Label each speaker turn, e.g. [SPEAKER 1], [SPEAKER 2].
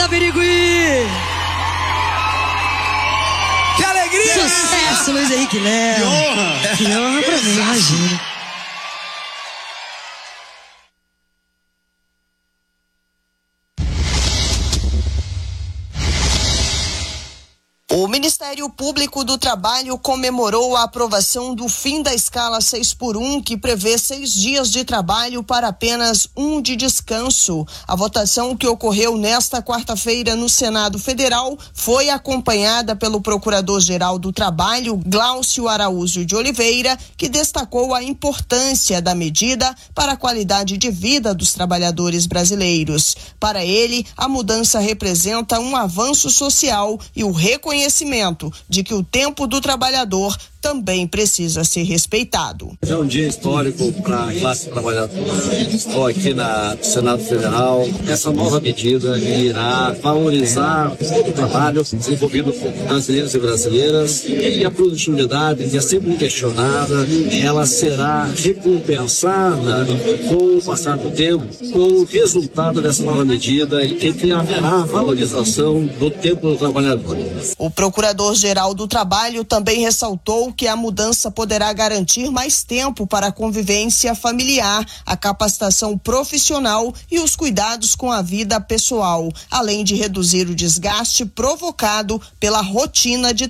[SPEAKER 1] Fala, Birigui!
[SPEAKER 2] Que alegria!
[SPEAKER 1] Sucesso, Luiz Henrique Lelo!
[SPEAKER 2] Que honra!
[SPEAKER 1] Que honra pra mim, imagina.
[SPEAKER 3] O Ministério Público do Trabalho comemorou a aprovação do fim da escala 6x1, que prevê 6 dias de trabalho para apenas 1 de descanso. A votação, que ocorreu nesta quarta-feira no Senado Federal, foi acompanhada pelo Procurador-Geral do Trabalho, Glaucio Araújo de Oliveira, que destacou a importância da medida para a qualidade de vida dos trabalhadores brasileiros. Para ele, a mudança representa um avanço social e o reconhecimento de que o tempo do trabalhador também precisa ser respeitado.
[SPEAKER 4] É um dia histórico para a classe trabalhadora. Estou aqui no Senado Federal. Essa nova medida irá valorizar o trabalho desenvolvido por brasileiros e brasileiras, e a produtividade, que é sempre questionada, ela será recompensada com o passar do tempo, com o resultado dessa nova medida, e que haverá valorização do tempo do trabalhador.
[SPEAKER 3] O Procurador-Geral do Trabalho também ressaltou que a mudança poderá garantir mais tempo para a convivência familiar, a capacitação profissional e os cuidados com a vida pessoal, além de reduzir o desgaste provocado pela rotina de